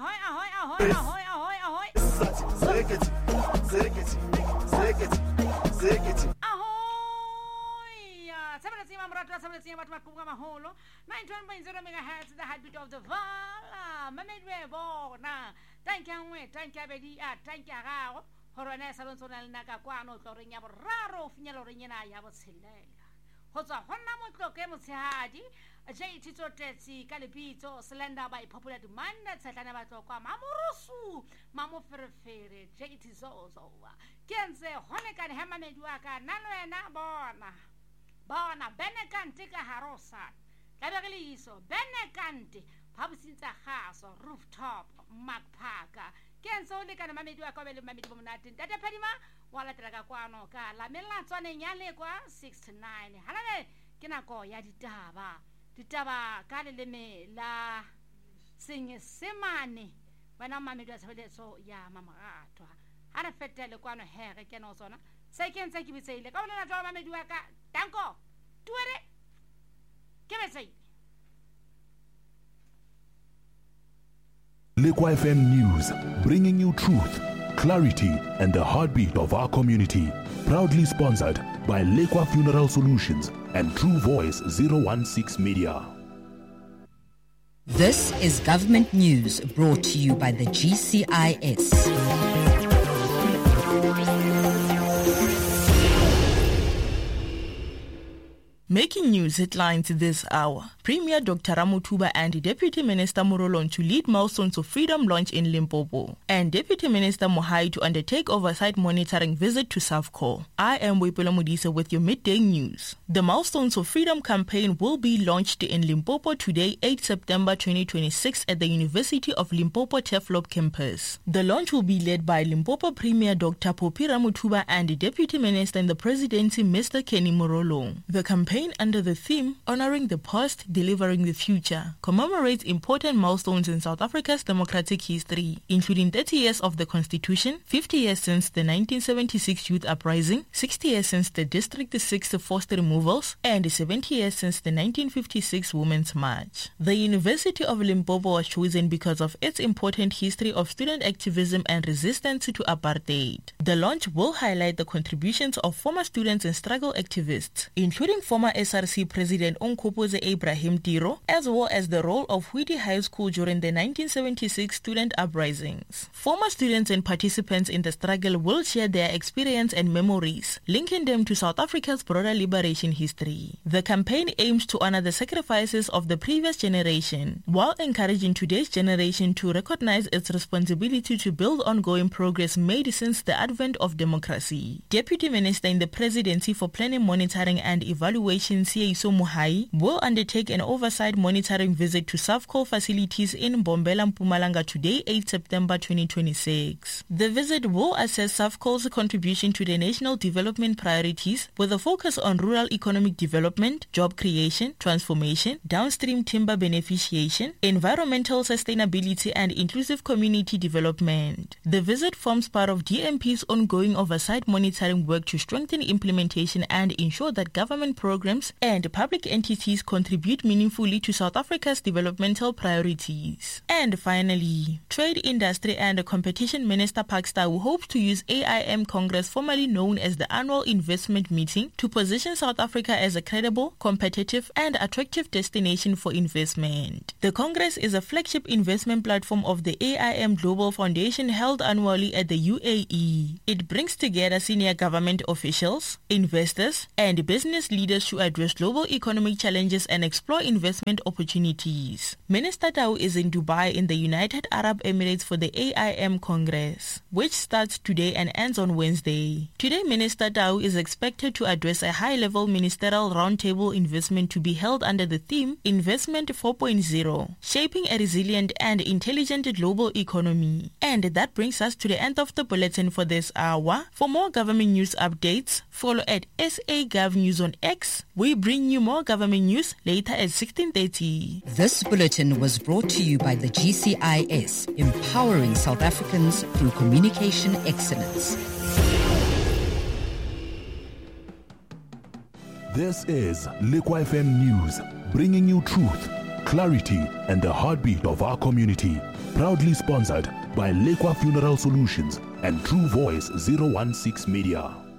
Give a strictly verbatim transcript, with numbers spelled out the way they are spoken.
ahoy, ahoy, ahoy, ahoy, ahoy, ahoy. Zeketi, zeketi, zeketi, zeketi. Ahoy! Seven team Amrata, seven team Matmakuga Maholo, ninety-one point zero megahertz, the heartbeat of the Vala. Mamedwe Bona. Thank you, thank you, Bedi, thank you, Rao. Horone Salon Sonal Nakaquano, Lorinya, Raro, Finalorina, Yabosilelia. Hosa Honamo Kemusadi, a J Tito Tetsi, Calipito, Slender by popular demand that Satanabato, Mamurusu, Mamu Ferfere, J Tizozo, Kense, Honekan Hamameduaka, Nanoena Bona, Bona, Benecantica Harosa, Cabaliso, Benecanti, Pabsita House, Rooftop, Macpaca, Kenso, Lican Mameduaka, Mamidunatin, Dada Padima. Wala traga kwano ka la mela tswane nyale kwa sixty-nine halale kena ko ya ditaba ditaba ka le me la singe semane bana mamedwa tsheletso ya mamaratwa ha re fetele kwano here ke no sona se ke ntse ke bitseile ka bona twa mamedwa ka danko tuere ke betseile Lekwa F M News, bringing you truth, clarity, and the heartbeat of our community. Proudly sponsored by Lekwa Funeral Solutions and True Voice zero one six Media. This is Government News brought to you by the G C I S. Making news headlines this hour. Premier Doctor Ramothuba and Deputy Minister Morolong to lead Milestones of Freedom launch in Limpopo. And Deputy Minister Mohai to undertake oversight monitoring visit to SAFCO. I am Wepela Modisa with your midday news. The Milestones of Freedom campaign will be launched in Limpopo today, eighth September twenty twenty-six at the University of Limpopo Teflop campus. The launch will be led by Limpopo Premier Doctor Popi Ramothuba and Deputy Minister in the Presidency Mister Kenny Morolong. The campaign under the theme Honoring the Past, Delivering the Future commemorates important milestones in South Africa's democratic history, including thirty years of the Constitution, fifty years since the nineteen seventy-six Youth Uprising, sixty years since the District six forced removals, and seventy years since the nineteen fifty-six Women's March. The University of Limpopo was chosen because of its important history of student activism and resistance to apartheid. The launch will highlight the contributions of former students and struggle activists, including former S R C President Onkopoze Ibrahim Tiro, as well as the role of Whitty High School during the nineteen seventy-six student uprisings. Former students and participants in the struggle will share their experience and memories, linking them to South Africa's broader liberation history. The campaign aims to honor the sacrifices of the previous generation, while encouraging today's generation to recognize its responsibility to build ongoing progress made since the advent of democracy. Deputy Minister in the Presidency for Planning, Monitoring and Evaluation Sieyiso Mohai will undertake an oversight monitoring visit to SAFCO facilities in Mbombela, Mpumalanga today, eighth September twenty twenty-six. The visit will assess SAFCO's contribution to the national development priorities with a focus on rural economic development, job creation, transformation, downstream timber beneficiation, environmental sustainability and inclusive community development. The visit forms part of D M P's ongoing oversight monitoring work to strengthen implementation and ensure that government programs and public entities contribute meaningfully to South Africa's developmental priorities. And finally, Trade, Industry and Competition Minister Pakster who hopes to use A I M Congress, formerly known as the Annual Investment Meeting, to position South Africa as a credible, competitive and attractive destination for investment. The Congress is a flagship investment platform of the A I M Global Foundation held annually at the U A E. It brings together senior government officials, investors and business leaders to address global economic challenges and explore investment opportunities. Minister Tau is in Dubai in the United Arab Emirates for the A I M Congress, which starts today and ends on Wednesday. Today, Minister Tau is expected to address a high-level ministerial roundtable investment to be held under the theme Investment four point oh, Shaping a Resilient and Intelligent Global Economy. And that brings us to the end of the bulletin for this hour. For more government news updates, follow at S A Gov News on X. We bring you more government news later at sixteen thirty. This bulletin was brought to you by the G C I S, empowering South Africans through communication excellence. This is Lekwa F M News, bringing you truth, clarity, and the heartbeat of our community. Proudly sponsored by Lekwa Funeral Solutions and True Voice zero one six Media.